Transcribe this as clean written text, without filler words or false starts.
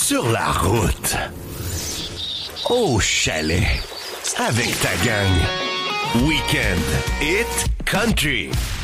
sur la route, au chalet, avec ta gang. Weekend Hit Country.